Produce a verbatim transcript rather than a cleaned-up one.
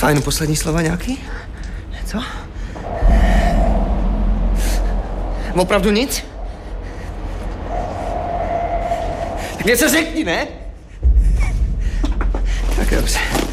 Fajn, poslední slova nějaký? Co? Opravdu nic? Tak něco řekni, ne? Tak dobře.